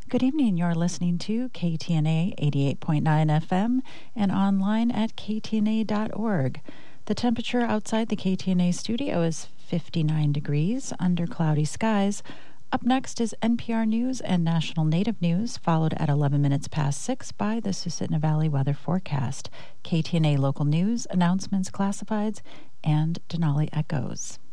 Good evening. You're listening to KTNA 88.9 FM and online at ktna.org. The temperature outside the KTNA studio is 59 degrees under cloudy skies. Up next is NPR News and National Native News, followed at 11 minutes past 6 by the Susitna Valley Weather Forecast, KTNA local news, announcements, classifieds, and Denali Echoes.